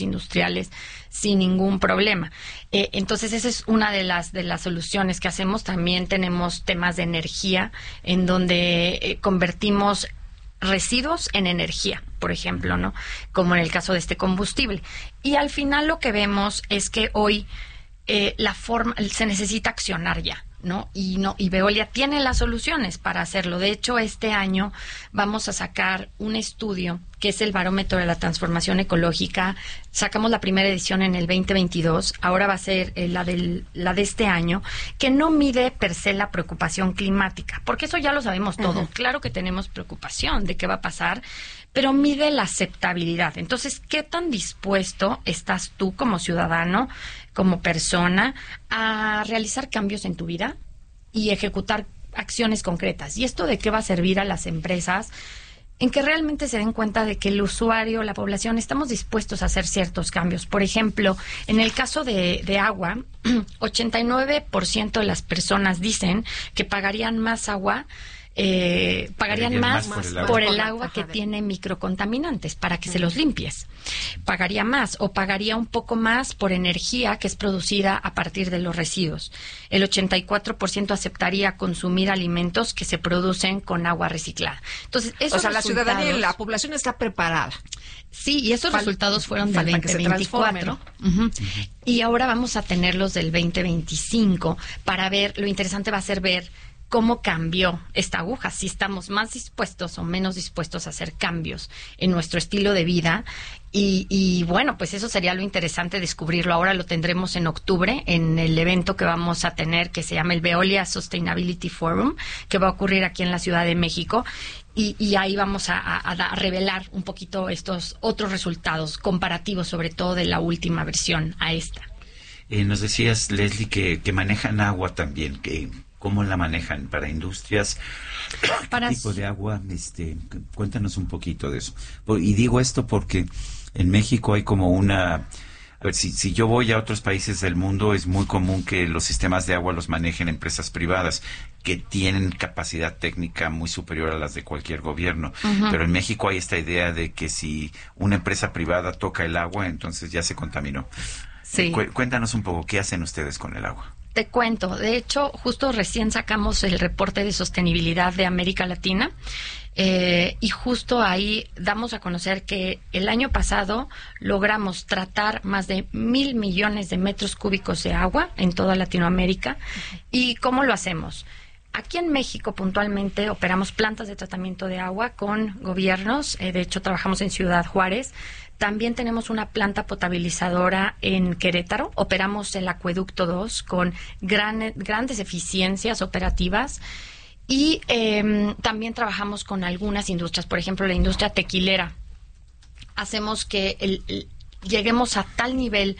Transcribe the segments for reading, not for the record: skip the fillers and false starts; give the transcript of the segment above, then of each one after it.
industriales sin ningún problema. Entonces esa es una de las soluciones que hacemos. También tenemos temas de energía en donde convertimos residuos en energía, por ejemplo, ¿no? Como en el caso de este combustible. Y al final lo que vemos es que hoy se necesita accionar ya, ¿no? Y Veolia tiene las soluciones para hacerlo. De hecho, este año vamos a sacar un estudio que es el Barómetro de la Transformación Ecológica. Sacamos la primera edición en el 2022, ahora va a ser la de este año, que no mide per se la preocupación climática, porque eso ya lo sabemos todo. Claro que tenemos preocupación de qué va a pasar, pero mide la aceptabilidad. Entonces, ¿qué tan dispuesto estás tú como ciudadano, como persona, a realizar cambios en tu vida y ejecutar acciones concretas? ¿Y esto de qué va a servir a las empresas? En que realmente se den cuenta de que el usuario, la población, estamos dispuestos a hacer ciertos cambios. Por ejemplo, en el caso de agua, 89% de las personas dicen que pagarían más agua, pagarían más por el agua que tiene microcontaminantes para que se los limpies. Pagaría más o pagaría un poco más por energía que es producida a partir de los residuos. El 84% aceptaría consumir alimentos que se producen con agua reciclada. Entonces, la ciudadanía y la población está preparada. Sí, y esos resultados fueron del 2024. Y ahora vamos a tener los del 2025 para ver, lo interesante va a ser ver cómo cambió esta aguja, si estamos más dispuestos o menos dispuestos a hacer cambios en nuestro estilo de vida. Y bueno, pues eso sería lo interesante descubrirlo. Ahora lo tendremos en octubre en el evento que vamos a tener, que se llama el Veolia Sustainability Forum, que va a ocurrir aquí en la Ciudad de México. Y ahí vamos a revelar un poquito estos otros resultados comparativos, sobre todo de la última versión a esta. Nos decías, Leslie, que manejan agua también, ¿cómo la manejan para industrias? ¿Qué tipo de agua? Cuéntanos un poquito de eso. Y digo esto porque en México hay como una... A ver, si yo voy a otros países del mundo, es muy común que los sistemas de agua los manejen empresas privadas que tienen capacidad técnica muy superior a las de cualquier gobierno. Pero en México hay esta idea de que si una empresa privada toca el agua, entonces ya se contaminó. Sí. Cuéntanos un poco, ¿qué hacen ustedes con el agua? Te cuento, de hecho, justo recién sacamos el reporte de sostenibilidad de América Latina y justo ahí damos a conocer que el año pasado logramos tratar más de 1,000 millones de metros cúbicos de agua en toda Latinoamérica. ¿Y cómo lo hacemos? Aquí en México puntualmente operamos plantas de tratamiento de agua con gobiernos, de hecho trabajamos en Ciudad Juárez. También tenemos una planta potabilizadora en Querétaro. Operamos el Acueducto 2 con grandes eficiencias operativas. Y también trabajamos con algunas industrias, por ejemplo, la industria tequilera. Hacemos que lleguemos a tal nivel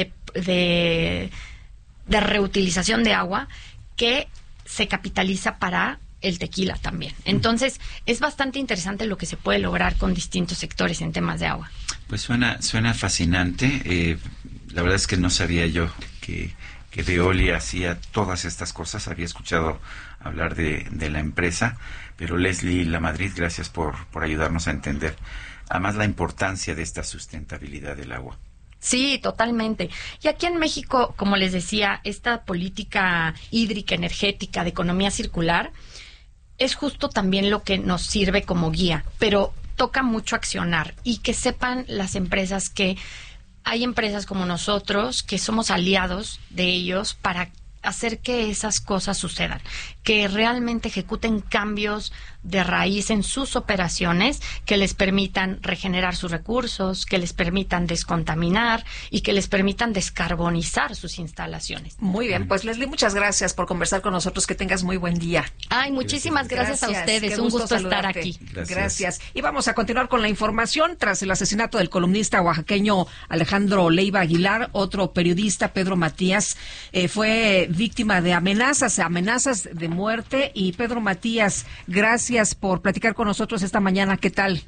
de reutilización de agua que se capitaliza para el tequila también. Entonces, es bastante interesante lo que se puede lograr con distintos sectores en temas de agua. Pues suena fascinante. La verdad es que no sabía yo que Veolia hacía todas estas cosas. Había escuchado hablar de la empresa, pero Leslie Lamadrid, gracias por ayudarnos a entender además la importancia de esta sustentabilidad del agua. Sí, totalmente. Y aquí en México, como les decía, esta política hídrica, energética, de economía circular, es justo también lo que nos sirve como guía, pero toca mucho accionar y que sepan las empresas que hay empresas como nosotros que somos aliados de ellos para hacer que esas cosas sucedan, que realmente ejecuten cambios de raíz en sus operaciones que les permitan regenerar sus recursos, que les permitan descontaminar y que les permitan descarbonizar sus instalaciones. Muy bien, pues Leslie, muchas gracias por conversar con nosotros, que tengas muy buen día. Ay, muchísimas gracias a ustedes, un gusto estar aquí. Gracias. Y vamos a continuar con la información. Tras el asesinato del columnista oaxaqueño Alejandro Leiva Aguilar, otro periodista, Pedro Matías, fue víctima de amenazas de muerte. Y Pedro Matías, gracias por platicar con nosotros esta mañana. ¿Qué tal?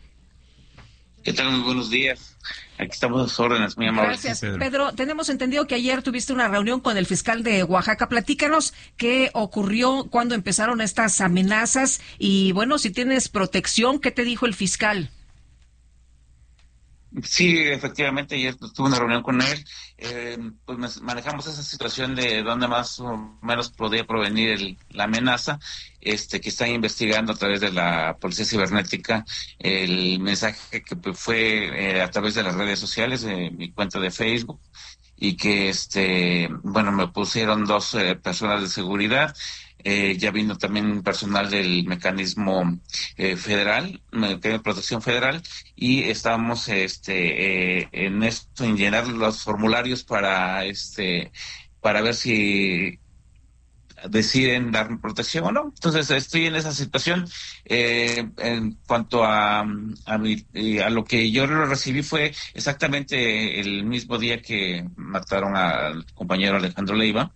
¿Qué tal? Muy buenos días. Aquí estamos a sus órdenes, muy amables. Gracias, Pedro. Tenemos entendido que ayer tuviste una reunión con el fiscal de Oaxaca. Platícanos qué ocurrió, cuándo empezaron estas amenazas y, bueno, si tienes protección, ¿qué te dijo el fiscal? Sí, efectivamente, ayer tuve una reunión con él, pues manejamos esa situación de dónde más o menos podía provenir la amenaza, que están investigando a través de la Policía Cibernética el mensaje que pues, fue a través de las redes sociales, de mi cuenta de Facebook, y que bueno, me pusieron 2 personas de seguridad. Ya vino también personal del mecanismo federal, de protección federal, y estamos en esto, en llenar los formularios para ver si deciden dar protección o no. Entonces estoy en esa situación. En cuanto a lo que yo lo recibí fue exactamente el mismo día que mataron al compañero Alejandro Leiva.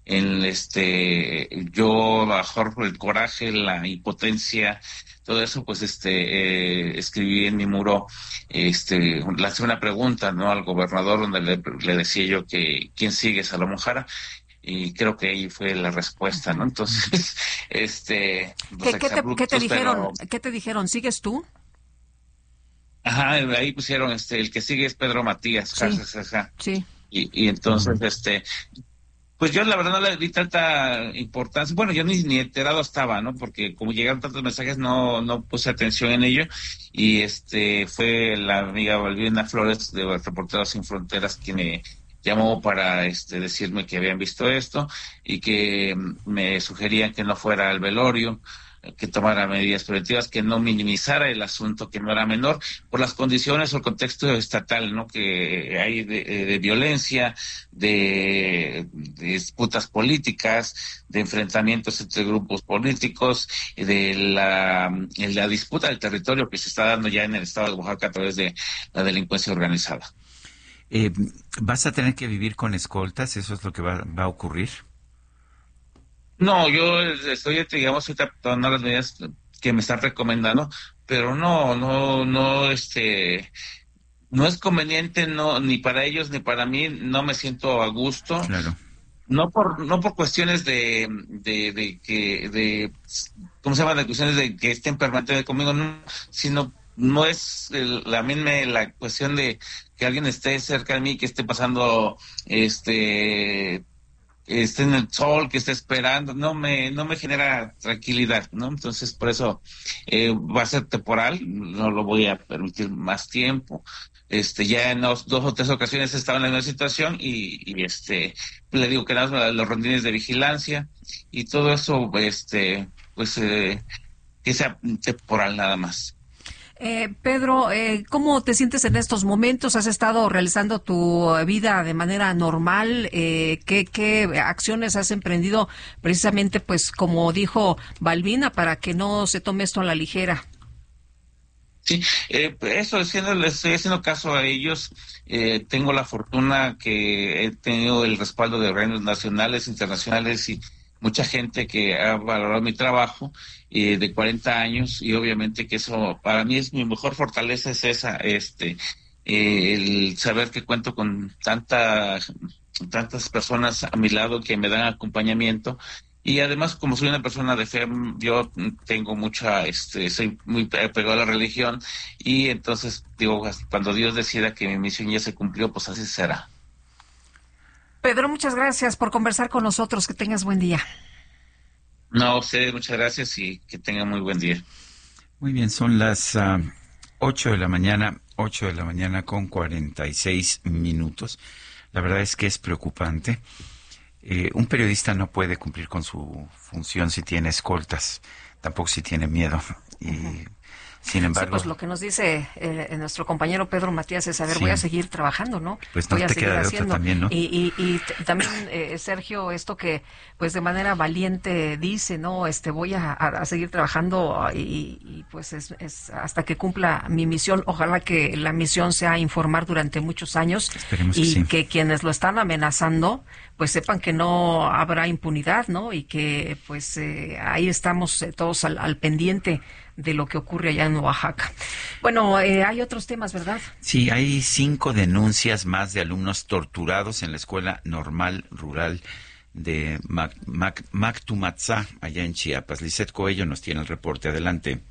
Yo bajo el coraje, la impotencia, todo eso, pues escribí en mi muro, lancé una pregunta, ¿no?, al gobernador, donde le decía yo que quién sigue Salomón Jara, y creo que ahí fue la respuesta, ¿no? Entonces, pues, ¿Qué te dijeron? Pero... ¿Qué te dijeron? ¿Sigues tú? Ajá, ahí pusieron, el que sigue es Pedro Matías. Sí. Sí. Y entonces, pues yo la verdad no le di tanta importancia. Bueno, yo ni enterado estaba, ¿no? Porque como llegaron tantos mensajes, no puse atención en ello. Y fue la amiga Valvina Flores de Reporteros Sin Fronteras quien me llamó para decirme que habían visto esto y que me sugerían que no fuera al velorio, que tomara medidas preventivas, que no minimizara el asunto, que no era menor, por las condiciones o el contexto estatal, ¿no?, que hay de violencia, de disputas políticas, de enfrentamientos entre grupos políticos, de la disputa del territorio que se está dando ya en el estado de Oaxaca a través de la delincuencia organizada. ¿Vas a tener que vivir con escoltas? ¿Eso es lo que va a ocurrir? No, yo estoy tomando las medidas que me están recomendando, pero no es conveniente, no, ni para ellos ni para mí. No me siento a gusto. Claro. No por cuestiones de ¿cómo se llama? De cuestiones de que estén permanentemente conmigo, no, sino no es la cuestión de que alguien esté cerca de mí, que esté pasando, esté en el sol, que esté esperando, no me genera tranquilidad, ¿no? Entonces, por eso va a ser temporal, no lo voy a permitir más tiempo. Ya en 2 o 3 ocasiones estaba en la misma situación y le digo que nada más los rondines de vigilancia y todo eso, pues que sea temporal nada más. Pedro, ¿cómo te sientes en estos momentos? ¿Has estado realizando tu vida de manera normal? ¿Qué acciones has emprendido precisamente, pues, como dijo Balbina, para que no se tome esto a la ligera? Sí, eso les estoy haciendo caso a ellos. Tengo la fortuna que he tenido el respaldo de organismos nacionales, internacionales y mucha gente que ha valorado mi trabajo de 40 años, y obviamente que eso para mí es mi mejor fortaleza, es esa, el saber que cuento con tantas personas a mi lado que me dan acompañamiento. Y además, como soy una persona de fe, yo tengo soy muy apegado a la religión, y entonces digo, cuando Dios decida que mi misión ya se cumplió, pues así será. Pedro, muchas gracias por conversar con nosotros. Que tengas buen día. No, ustedes, muchas gracias y que tengan muy buen día. Muy bien, son las 8 de la mañana con 46 minutos. La verdad es que es preocupante. Un periodista no puede cumplir con su función si tiene escoltas, tampoco si tiene miedo. Y sin embargo, sí, pues lo que nos dice nuestro compañero Pedro Matías es, voy a seguir trabajando, ¿no? Pues no voy a te seguir queda de haciendo. otra también, ¿no? Y también, Sergio, esto que pues de manera valiente dice, ¿no? Voy a seguir trabajando y pues es hasta que cumpla mi misión. Ojalá que la misión sea informar durante muchos años. Esperemos y que sí. Que quienes lo están amenazando pues sepan que no habrá impunidad, ¿no? Y que pues ahí estamos todos al pendiente de lo que ocurre allá en Oaxaca. Bueno, hay otros temas, ¿verdad? Sí, hay 5 denuncias más de alumnos torturados en la Escuela Normal Rural de Mactumatzá, allá en Chiapas. Lisset Coello nos tiene el reporte. Adelante.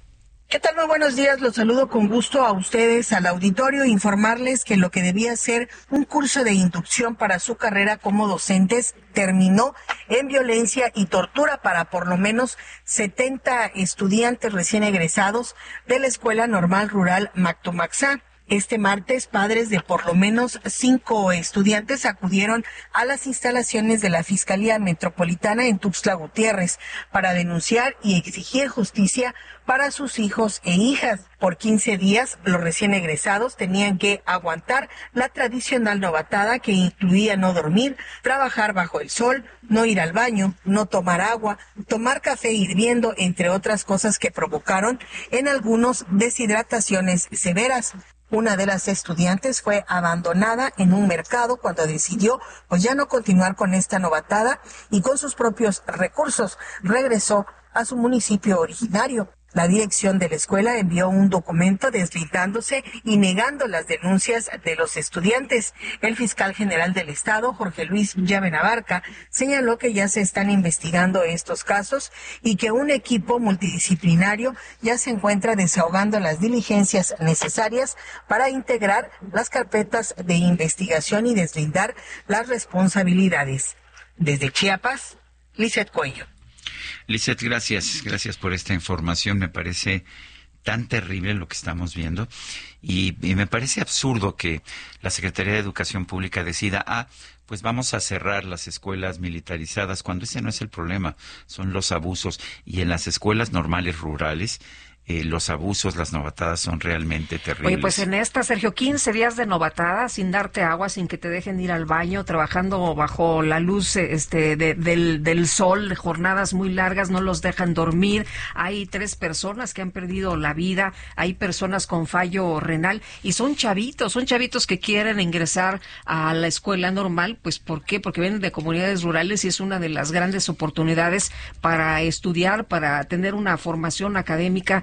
¿Qué tal? Muy buenos días, los saludo con gusto a ustedes, al auditorio, informarles que lo que debía ser un curso de inducción para su carrera como docentes terminó en violencia y tortura para por lo menos 70 estudiantes recién egresados de la Escuela Normal Rural Mactomaxá. Este martes, padres de por lo menos 5 estudiantes acudieron a las instalaciones de la Fiscalía Metropolitana en Tuxtla Gutiérrez para denunciar y exigir justicia para sus hijos e hijas. Por 15 días, los recién egresados tenían que aguantar la tradicional novatada que incluía no dormir, trabajar bajo el sol, no ir al baño, no tomar agua, tomar café hirviendo, entre otras cosas que provocaron en algunos deshidrataciones severas. Una de las estudiantes fue abandonada en un mercado cuando decidió pues ya no continuar con esta novatada y con sus propios recursos regresó a su municipio originario. La dirección de la escuela envió un documento deslindándose y negando las denuncias de los estudiantes. El fiscal general del estado, Jorge Luis Llavenabarca, señaló que ya se están investigando estos casos y que un equipo multidisciplinario ya se encuentra desahogando las diligencias necesarias para integrar las carpetas de investigación y deslindar las responsabilidades. Desde Chiapas, Lizeth Cuello. Lizeth, gracias por esta información. Me parece tan terrible lo que estamos viendo y me parece absurdo que la Secretaría de Educación Pública decida, pues vamos a cerrar las escuelas militarizadas, cuando ese no es el problema, son los abusos. Y en las escuelas normales rurales, los abusos, las novatadas son realmente terribles. Oye, pues en esta, Sergio, 15 días de novatada, sin darte agua, sin que te dejen ir al baño, trabajando bajo la luz del sol, jornadas muy largas, no los dejan dormir. Hay 3 personas que han perdido la vida, hay personas con fallo renal y son chavitos que quieren ingresar a la escuela normal. Pues ¿por qué? Porque vienen de comunidades rurales y es una de las grandes oportunidades para estudiar, para tener una formación académica.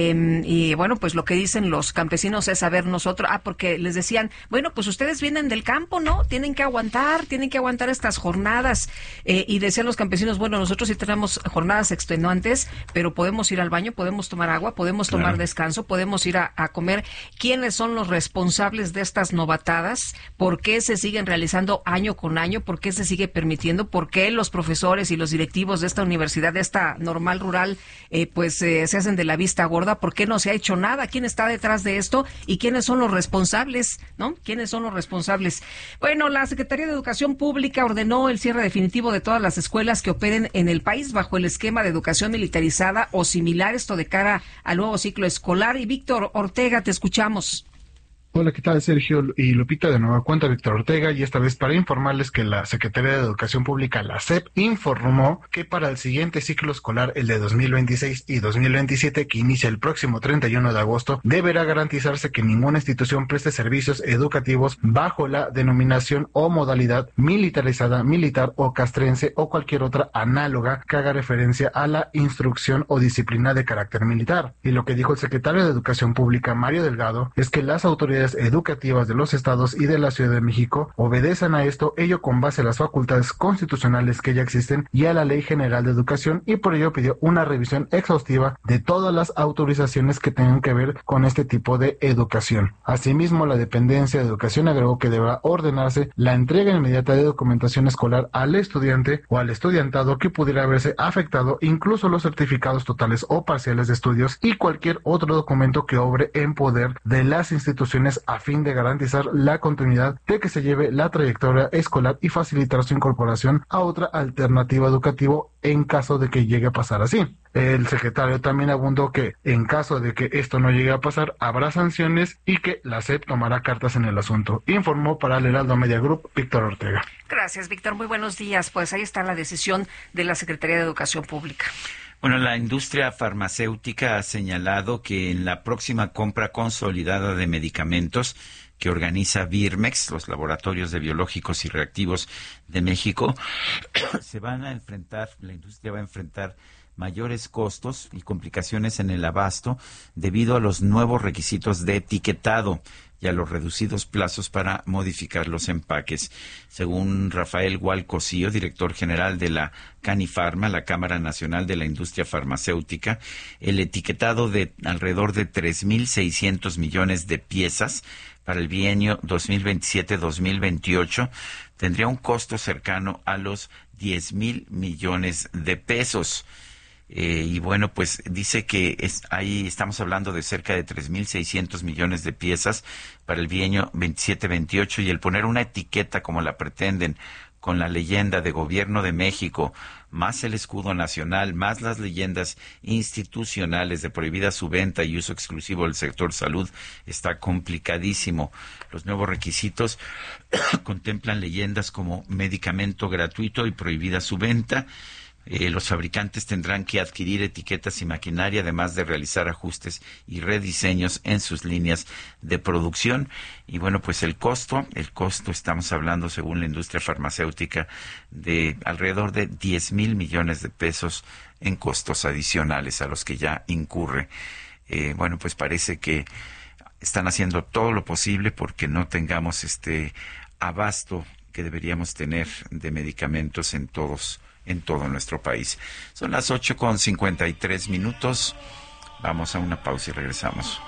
Y bueno, pues lo que dicen los campesinos es, a ver, nosotros, porque les decían, bueno, pues ustedes vienen del campo, ¿no? Tienen que aguantar estas jornadas. Y decían los campesinos, bueno, nosotros sí tenemos jornadas extenuantes, pero podemos ir al baño, podemos tomar agua, podemos tomar descanso, podemos ir a comer. ¿Quiénes son los responsables de estas novatadas? ¿Por qué se siguen realizando año con año? ¿Por qué se sigue permitiendo? ¿Por qué los profesores y los directivos de esta universidad, de esta normal rural, se hacen de la vista gorda? ¿Por qué no se ha hecho nada? ¿Quién está detrás de esto? ¿Y quiénes son los responsables? ¿No? ¿Quiénes son los responsables? Bueno, la Secretaría de Educación Pública ordenó el cierre definitivo de todas las escuelas que operen en el país bajo el esquema de educación militarizada o similar, esto de cara al nuevo ciclo escolar. Y Víctor Ortega, te escuchamos. Hola, ¿qué tal, Sergio y Lupita? De nueva cuenta, Víctor Ortega, y esta vez para informarles que la Secretaría de Educación Pública, la SEP, informó que para el siguiente ciclo escolar, el de 2026 y 2027, que inicia el próximo 31 de agosto, deberá garantizarse que ninguna institución preste servicios educativos bajo la denominación o modalidad militarizada, militar o castrense o cualquier otra análoga que haga referencia a la instrucción o disciplina de carácter militar. Y lo que dijo el secretario de Educación Pública, Mario Delgado, es que las autoridades educativas de los estados y de la Ciudad de México obedecen a esto, ello con base a las facultades constitucionales que ya existen y a la Ley General de Educación, y por ello pidió una revisión exhaustiva de todas las autorizaciones que tengan que ver con este tipo de educación. Asimismo, la dependencia de educación agregó que deberá ordenarse la entrega inmediata de documentación escolar al estudiante o al estudiantado que pudiera haberse afectado, incluso los certificados totales o parciales de estudios y cualquier otro documento que obre en poder de las instituciones a fin de garantizar la continuidad de que se lleve la trayectoria escolar y facilitar su incorporación a otra alternativa educativa en caso de que llegue a pasar así. El secretario también abundó que en caso de que esto no llegue a pasar, habrá sanciones y que la SEP tomará cartas en el asunto. Informó para el Heraldo Media Group, Víctor Ortega. Gracias, Víctor. Muy buenos días. Pues ahí está la decisión de la Secretaría de Educación Pública. Bueno, la industria farmacéutica ha señalado que en la próxima compra consolidada de medicamentos que organiza Birmex, los laboratorios de biológicos y reactivos de México, la industria va a enfrentar mayores costos y complicaciones en el abasto debido a los nuevos requisitos de etiquetado y a los reducidos plazos para modificar los empaques. Según Rafael Gualcocío, director general de la Canifarma, la Cámara Nacional de la Industria Farmacéutica, el etiquetado de alrededor de 3.600 millones de piezas para el bienio 2027-2028 tendría un costo cercano a los 10,000 millones de pesos. Y bueno, pues dice que ahí estamos hablando de cerca de 3.600 millones de piezas para el bienio 27-28, y el poner una etiqueta como la pretenden, con la leyenda de Gobierno de México, más el escudo nacional, más las leyendas institucionales de prohibida su venta y uso exclusivo del sector salud, está complicadísimo. Los nuevos requisitos contemplan leyendas como medicamento gratuito y prohibida su venta. Los fabricantes tendrán que adquirir etiquetas y maquinaria, además de realizar ajustes y rediseños en sus líneas de producción. Y bueno, pues el costo estamos hablando, según la industria farmacéutica, de alrededor de 10,000 millones de pesos en costos adicionales a los que ya incurre. Bueno, pues parece que están haciendo todo lo posible porque no tengamos este abasto que deberíamos tener de medicamentos en todo nuestro país. Son las 8:53. Vamos a una pausa y regresamos.